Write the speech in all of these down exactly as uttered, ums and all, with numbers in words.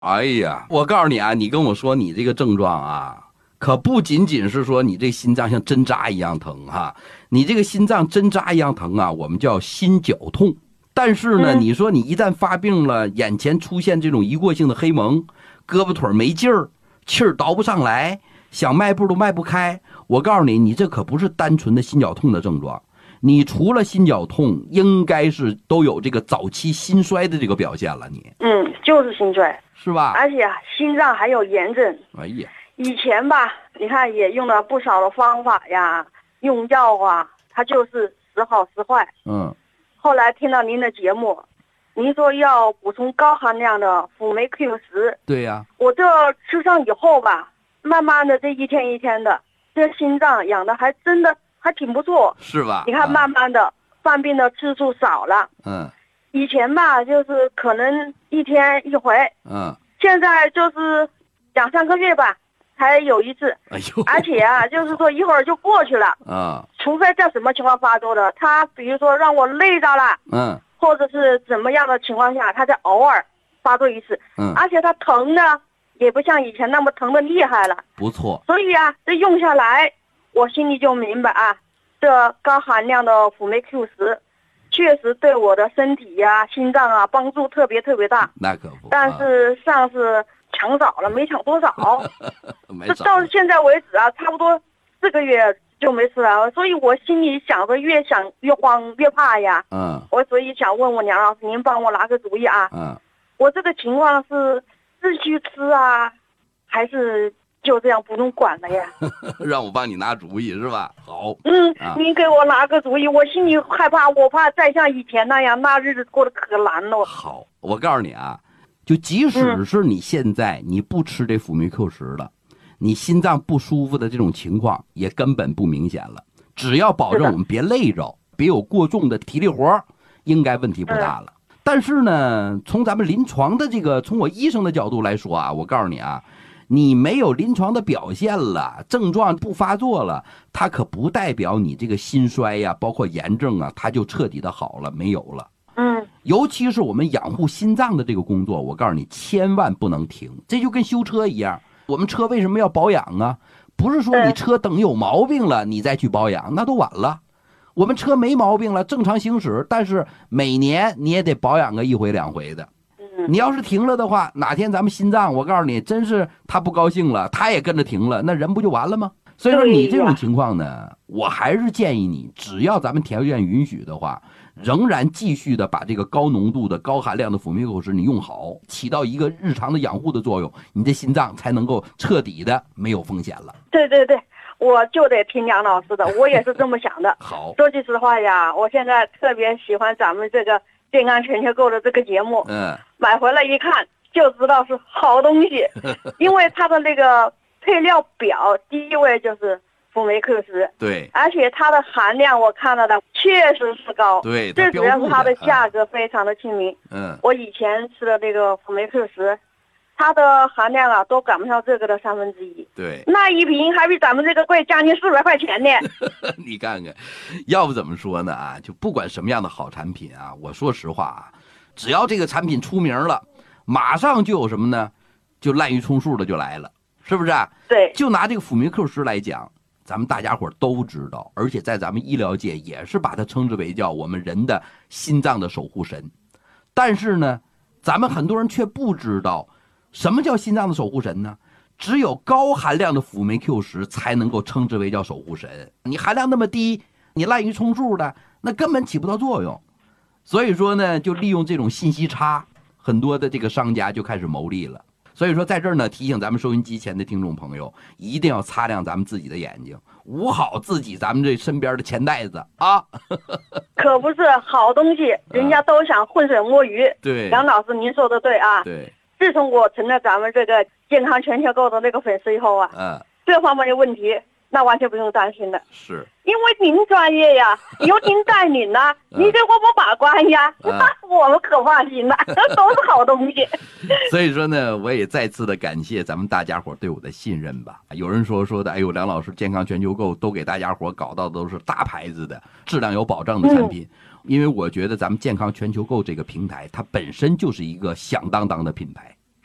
哎呀，我告诉你啊，你跟我说你这个症状啊，可不仅仅是说你这心脏像针扎一样疼哈，你这个心脏针扎一样疼啊，我们叫心绞痛。但是呢， 嗯你说你一旦发病了，眼前出现这种一过性的黑蒙，胳膊腿没劲儿，气儿倒不上来，想迈步都迈不开。我告诉你，你这可不是单纯的心绞痛的症状，你除了心绞痛，应该是都有这个早期心衰的这个表现了，你嗯，就是心衰， 是吧？ 而且啊，心脏还有炎症。 哎呀， 以前吧，你看也用了不少的方法呀，用药啊，它就是时好时坏。 嗯， 后来听到您的节目，您说要补充高含量的辅酶 Q 十， 对呀、 我这吃上以后吧，慢慢的这一天一天的，这心脏养的还真的还挺不错。 是吧？ 你看，慢慢的犯病的次数少了。 嗯以前吧，就是可能一天一回， 嗯， 现在就是两三个月吧才有一次。 哎呦， 而且啊，就是说一会儿就过去了， 啊， 除非在什么情况发作的，他比如说让我累着了， 嗯或者是怎么样的情况下，他才偶尔发作一次。 嗯， 而且他疼呢，也不像以前那么疼的厉害了。 不错， 所以啊，这用下来，我心里就明白啊，这高含量的辅酶 Q 十，确实对我的身体呀、心脏啊帮助特别特别大。 那可不。 但是上次抢早了，没抢多少。 啊、没这少到现在为止啊，差不多四个月就没吃了，所以我心里想着越想越慌越怕呀。 嗯我所以想问问梁老师，您帮我拿个主意啊。 嗯， 我这个情况是继续吃啊，还是就这样不用管了呀？ 让我帮你拿主意是吧？好， 嗯啊， 您给我拿个主意，我心里害怕，我怕再像以前那样，那日子过得可难了。 好，我告诉你啊，就即使是你现在你不吃这辅酶 Q 十了，你心脏不舒服的这种情况也根本不明显了。只要保证我们别累着，别有过重的体力活，应该问题不大了。但是呢，从咱们临床的这个，从我医生的角度来说啊，我告诉你啊，你没有临床的表现了，症状不发作了，它可不代表你这个心衰呀、包括炎症啊，它就彻底的好了，没有了。 嗯尤其是我们养护心脏的这个工作，我告诉你，千万不能停。这就跟修车一样，我们车为什么要保养啊？不是说你车等有毛病了你再去保养，那都晚了。我们车没毛病了，正常行驶，但是每年你也得保养个一回两回的。 嗯你要是停了的话，哪天咱们心脏，我告诉你，真是他不高兴了，他也跟着停了，那人不就完了吗？所以说你这种情况呢，我还是建议你，只要咱们条件允许的话，仍然继续的把这个高浓度的高含量的辅酶 Q 十你用好，起到一个日常的养护的作用，你的心脏才能够彻底的没有风险了。 对对对，我就得听梁老师的，我也是这么想的。 好， 说句实话呀，我现在特别喜欢咱们这个健康全球购的这个节目， 嗯， 买回来一看就知道是好东西，因为它的那个配料表第一位就是辅酶 Q 十， 对而且它的含量我看了的确实是高， 对， 最主要是它的价格， 格非常的亲民。 嗯， 我以前吃的那个辅酶 Q 十，它的含量啊都赶不上这个的三分之一， 对， 那一瓶还比咱们这个贵将近四百块钱呢。 你看看，要不怎么说呢啊？就不管什么样的好产品啊，我说实话啊，只要这个产品出名了，马上就有什么呢？就滥竽充数的就来了，是不是啊？ 对， 就拿这个辅酶 Q 十来讲，咱们大家伙都知道，而且在咱们医疗界也是把它称之为叫我们人的心脏的守护神。但是呢，咱们很多人却不知道什么叫心脏的守护神呢？只有高含量的辅酶 Q 十才能够称之为叫守护神。你含量那么低，你滥竽充数的，那根本起不到作用。所以说呢，就利用这种信息差，很多的这个商家就开始牟利了。所以说，在这儿呢，提醒咱们收音机前的听众朋友，一定要擦亮咱们自己的眼睛，捂好自己咱们这身边的钱袋子啊！ 可不是好东西，人家都想浑水摸鱼。 对， 梁老师您说的对啊。 对， 自从我成了咱们这个健康全球购的那个粉丝以后啊， 嗯， 这方面的问题那完全不用担心的。 是， 因为您专业呀，由您带领呐，您给我们把关呀， 嗯我们可放心了，都是好东西。 所以说呢，我也再次的感谢咱们大家伙对我的信任吧。有人说说的，哎呦，梁老师健康全球购都给大家伙搞到的都是大牌子的、质量有保障的产品。嗯，因为我觉得咱们健康全球购这个平台，它本身就是一个响当当的品牌。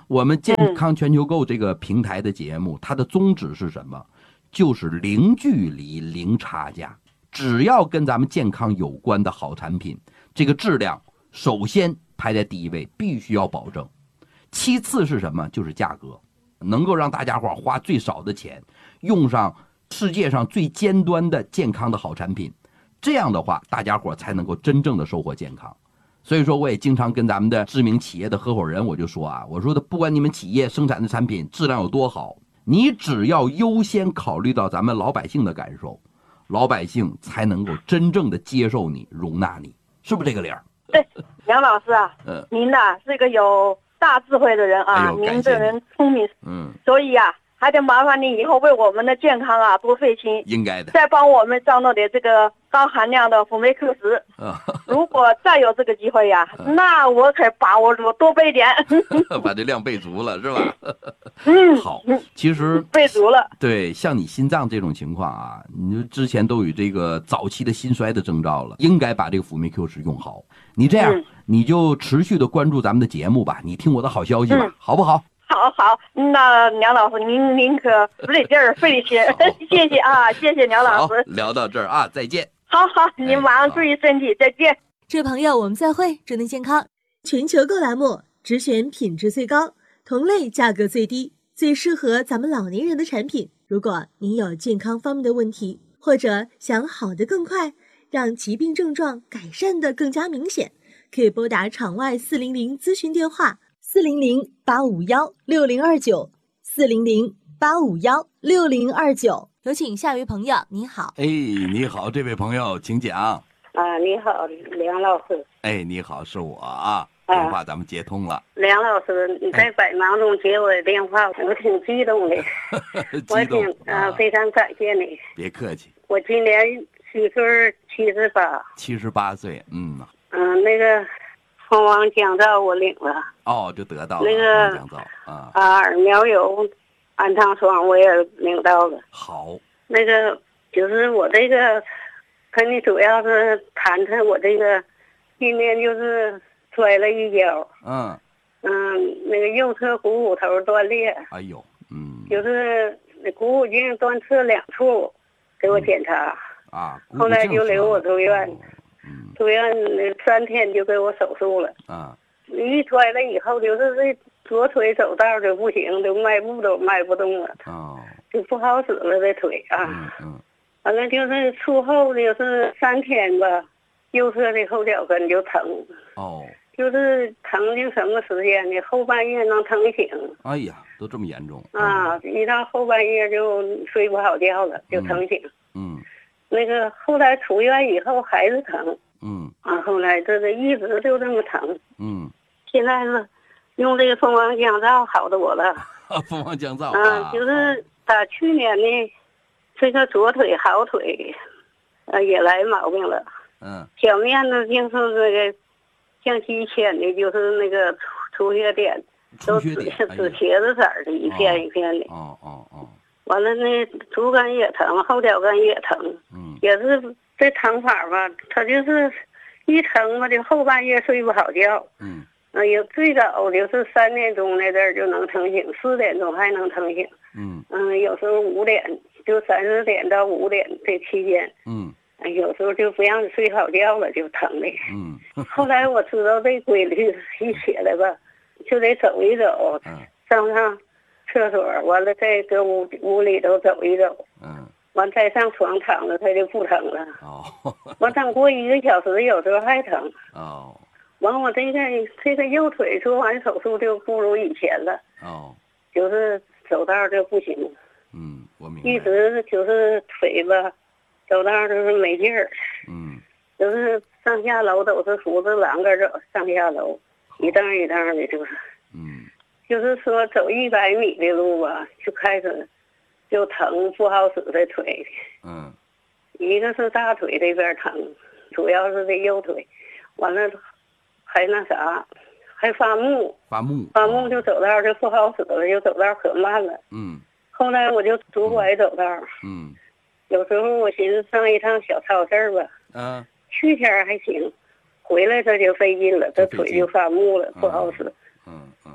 我们健康全球购这个平台的节目，它的宗旨是什么？就是零距离、零差价。只要跟咱们健康有关的好产品，这个质量首先排在第一位，必须要保证。其次是什么？就是价格，能够让大家伙花最少的钱，用上世界上最尖端的健康的好产品。这样的话，大家伙才能够真正的收获健康。所以说，我也经常跟咱们的知名企业的合伙人，我就说啊，我说的不管你们企业生产的产品质量有多好，你只要优先考虑到咱们老百姓的感受，老百姓才能够真正的接受你、容纳你，是不是这个理儿？ 对，梁老师啊， 嗯， 您呐、啊、是个有大智慧的人啊， 哎、 您这人聪明， 嗯， 所以呀、啊。还得麻烦你以后为我们的健康啊多费心， 应该的。 再帮我们张罗点这个高含量的辅酶 Q 十。如果再有这个机会呀、嗯，那我可把握住多备点， 把这量备足了，是吧？ 嗯， 好，其实备足了。 对，像你心脏这种情况啊，你就之前都有这个早期的心衰的征兆了，应该把这个辅酶 Q 十用好。你这样，嗯、你就持续的关注咱们的节目吧，你听我的好消息吧，嗯、好不好？ 好好，那梁老师，您您可使得劲儿，费力些，谢谢啊，谢谢梁老师。 聊到这儿啊，再见。 好好，您马上注意身体，哎、再见。 这位朋友，我们再会。智能健康全球购栏目，只选品质最高、同类价格最低、最适合咱们老年人的产品。如果您有健康方面的问题，或者想好得更快，让疾病症状改善得更加明显，可以拨打场外四零零咨询电话。四零零八五幺六零二九，四零零八五幺六零二九。有请下一位朋友，你好。 哎，你好，这位朋友，请讲。 啊，你好，梁老师。 哎，你好，是我啊，电话咱们接通了。啊、 梁老师，你在百忙中接我的电话，我挺激动的。我挺啊、呃，非常感谢你。 别客气。 我今年虚岁七十八。 七十八岁，嗯。 嗯、呃，那个。蜂王降噪我领了， 哦，就得到了那个降噪啊， 啊，耳苗油、氨糖霜我也领到了。 好， 那个就是我这个跟你主要是谈谈我这个今年就是摔了一跤， 嗯嗯，那个右侧股骨头断裂， 哎呦，嗯， 就是股骨镜断侧两处，给我检查、 嗯、啊， 后来就留我住院。 哦嗯， 住院三天就给我手术了啊！ 一摔了以后，就是这左腿走道就不行，就迈步都迈不动了， 哦， 就不好使了这腿啊。 嗯嗯。 完了就是术后就是三天吧，右侧的后脚跟就疼。 哦。 就是疼经什么时间呢？后半夜能疼醒。 哎呀，都这么严重啊！一到后半夜就睡不好觉了，就疼醒。 嗯。嗯那个后来出院以后还是疼， 嗯， 啊，后来这个一直就这么疼， 嗯， 现在是用这个蜂王降噪好多了， 蜂王降噪， 嗯、啊，就是打去年呢，这个左腿好腿，呃，也来毛病了， 嗯， 小面呢就是那个像鸡牵的，就是那个出出血点，都紫紫茄子色的，一片一片的， 哦哦哦。 完了那足跟也疼，后脚跟也疼， 嗯， 也是这疼法吧，他就是一疼吧，就后半夜睡不好觉， 嗯， 呃，有最早就是三点钟那阵儿就能疼醒，四点钟还能疼醒， 嗯嗯，有时候五点就三四点到五点这期间， 嗯， 有时候就不让你睡好觉了，就疼的， 嗯， 后来我知道这规律，一起来吧，就得走一走， 嗯， 上上。厕所完了，再搁屋屋里头走一走， 嗯， 完再上床躺着，他就不疼了。 哦， 完等过一个小时，有时候还疼。 哦， 完我这个这个右腿做完手术就不如以前了。 哦， 就是走道就不行。 嗯，我明白。 一直就是腿吧，走道就是没劲儿。 嗯， 就是上下楼都是扶着栏杆走，上下楼一蹬一蹬的，就是。 嗯。 就是说走一百米的路吧，就开始就疼，不好使这腿。 嗯， 一个是大腿这边疼，主要是这右腿，完了还那啥，还发木。 发木。 发木就走道就不好使了，就走道可慢了。 嗯。 后来我就拄拐走道。 嗯。 有时候我寻思上一趟小超市吧。 嗯。 去天还行，回来这就费劲了，这腿就发木了，不好使。 嗯嗯。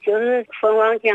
就是蜂王浆。